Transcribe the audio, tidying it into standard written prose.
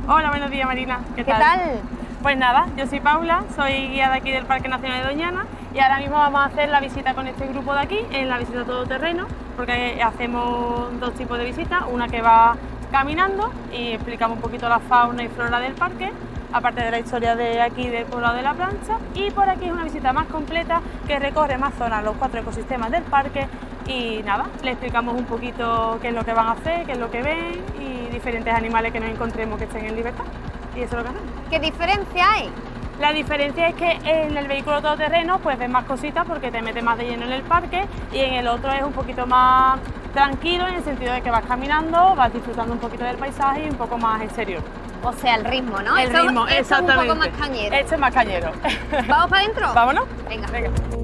Hola, buenos días Marina. ¿Qué tal? Pues nada, yo soy Paula, soy guía de aquí del Parque Nacional de Doñana y ahora mismo vamos a hacer la visita con este grupo de aquí, en la visita todoterreno, porque hacemos dos tipos de visitas, una que va caminando y explicamos un poquito la fauna y flora del parque, aparte de la historia de aquí del poblado de La Plancha, y por aquí es una visita más completa que recorre más zonas, los 4 ecosistemas del parque y nada, le explicamos un poquito qué es lo que van a hacer, qué es lo que ven y diferentes animales que nos encontremos que estén en libertad. Y eso es lo que hacemos. ¿Qué diferencia hay? La diferencia es que en el vehículo todoterreno pues ves más cositas porque te metes más de lleno en el parque y en el otro es un poquito más tranquilo en el sentido de que vas caminando, vas disfrutando un poquito del paisaje y un poco más exterior. O sea, el ritmo, ¿no? El ritmo, esto exactamente. es un poco más cañero. Este es más cañero. ¿Vamos para adentro? ¿Vámonos? Venga. Venga.